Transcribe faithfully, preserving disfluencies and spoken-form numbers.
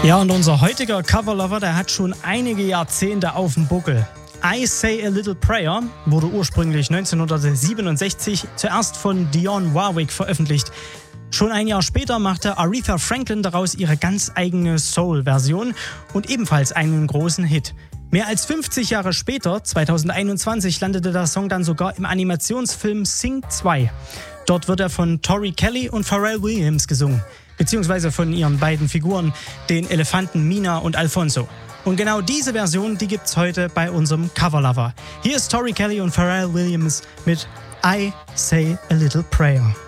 Ja, und unser heutiger Coverlover, der hat schon einige Jahrzehnte auf dem Buckel. I Say a Little Prayer wurde ursprünglich neunzehnhundertsiebenundsechzig zuerst von Dionne Warwick veröffentlicht. Schon ein Jahr später machte Aretha Franklin daraus ihre ganz eigene Soul-Version und ebenfalls einen großen Hit. Mehr als fünfzig Jahre später, zweitausendeinundzwanzig, landete der Song dann sogar im Animationsfilm Sing zwei. Dort wird er von Tori Kelly und Pharrell Williams gesungen, beziehungsweise von ihren beiden Figuren, den Elefanten Mina und Alfonso. Und genau diese Version, die gibt's heute bei unserem Coverlover. Hier ist Tori Kelly und Pharrell Williams mit I Say a Little Prayer.